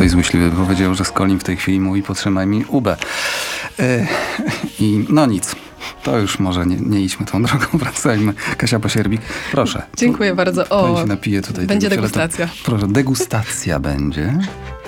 Ktoś złośliwy powiedział, że Skolin w tej chwili mówi potrzymaj mi ubę. I no nic. To już może nie idźmy tą drogą, wracajmy. Kasia Pasierbik, proszę. Dziękuję bardzo. Pani się napije tutaj. Będzie degustacja. Proszę, degustacja będzie.